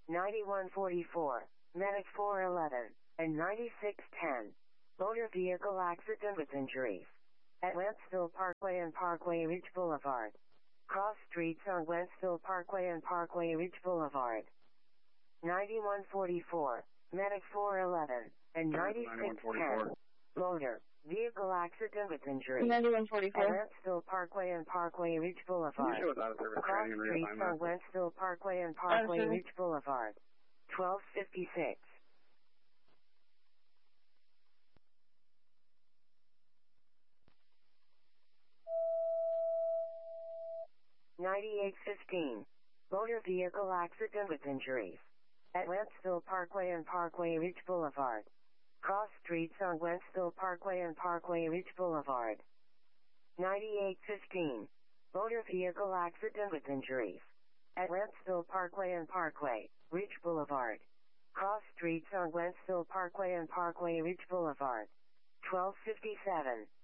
9144, Medic 411, and 9610. Motor vehicle accident with injuries. At Wentzville Parkway and Parkway Ridge Boulevard. Cross streets on Wentzville Parkway and Parkway Ridge Boulevard. 9144, Medic 411, and 9610. Motor vehicle accident with injuries. 9144. At Wentzville Parkway and Parkway Ridge Boulevard. Cross streets on Wentzville Parkway and Parkway Ridge Boulevard. 1256. (9815). Motor vehicle accident with injuries. At Wentzville Parkway and Parkway Ridge Boulevard. Cross streets on Wentzville Parkway and Parkway Ridge Boulevard. 9815. Motor vehicle accident with injuries. At Wentzville Parkway and Parkway Ridge Boulevard. Cross streets on Wentzville Parkway and Parkway Ridge Boulevard. 1257.